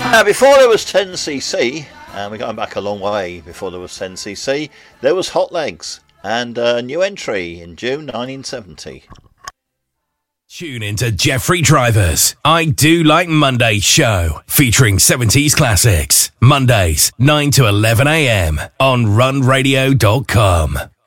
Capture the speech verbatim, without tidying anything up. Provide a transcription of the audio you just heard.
Now, before there was ten C C, and we're going back a long way before there was ten C C, there was Hot Legs, and a new entry in June nineteen seventy. Tune into Jeffrey Driver's I Do Like Mondays show, featuring seventies classics. Mondays, nine to eleven a.m. on run radio dot com.